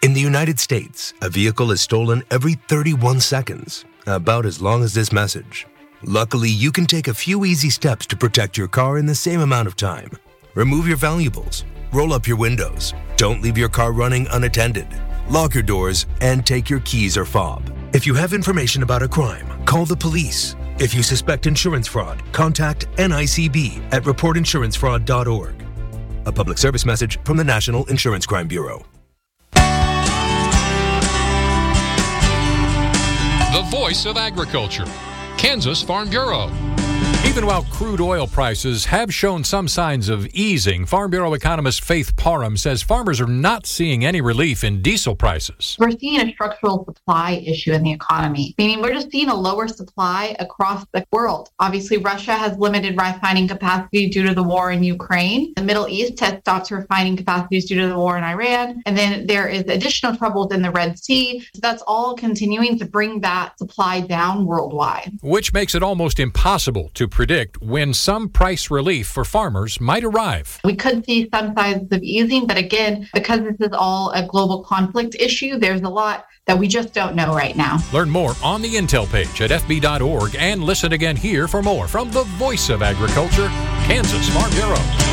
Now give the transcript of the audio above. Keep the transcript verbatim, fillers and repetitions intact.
In the United States, a vehicle is stolen every thirty-one seconds, about as long as this message. Luckily, you can take a few easy steps to protect your car in the same amount of time. Remove your valuables, roll up your windows, don't leave your car running unattended, lock your doors, and take your keys or fob. If you have information about a crime, call the police. If you suspect insurance fraud, contact N I C B at report insurance fraud dot org. A public service message from the National Insurance Crime Bureau. The voice of agriculture, Kansas Farm Bureau. Even while crude oil prices have shown some signs of easing, Farm Bureau economist Faith Parham says farmers are not seeing any relief in diesel prices. We're seeing a structural supply issue in the economy, meaning we're just seeing a lower supply across the world. Obviously, Russia has limited refining capacity due to the war in Ukraine. The Middle East has stopped refining capacities due to the war in Iran. And then there is additional troubles in the Red Sea. So that's all continuing to bring that supply down worldwide. Which makes it almost impossible to predict when some price relief for farmers might arrive. We could see some signs of easing, but again, because this is all a global conflict issue, there's a lot that we just don't know right now. Learn more on the Intel page at F B dot org and listen again here for more from the Voice of Agriculture, Kansas Farm Bureau.